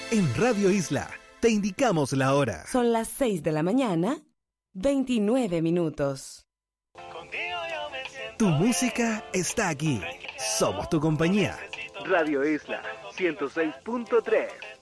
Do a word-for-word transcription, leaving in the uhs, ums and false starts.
En Radio Isla te indicamos la hora. Son las seis de la mañana, veintinueve minutos. Tu música está aquí. Somos tu compañía. Radio Isla ciento seis punto tres.